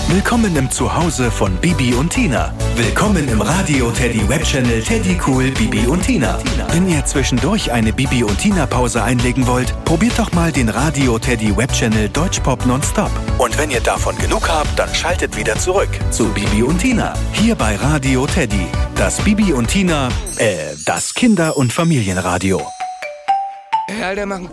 Willkommen im Zuhause von Bibi und Tina. Willkommen im Radio Teddy Webchannel Teddy Cool Bibi und Tina. Wenn ihr zwischendurch eine Bibi und Tina Pause einlegen wollt, probiert doch mal den Radio Teddy Webchannel Deutschpop Nonstop. Und wenn ihr davon genug habt, dann schaltet wieder zurück zu Bibi und Tina. Hier bei Radio Teddy. Das Bibi und Tina, das Kinder- und Familienradio. Alter, mach